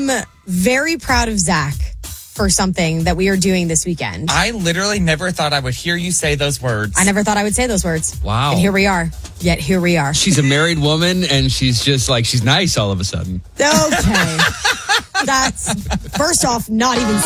am very proud of Zach for something that we are doing this weekend. I literally never thought I would hear you say those words. I never thought I would say those words. Wow. And here we are. Yet here we are. She's a married woman, and she's just like, she's nice all of a sudden. Okay. That's, first off, not even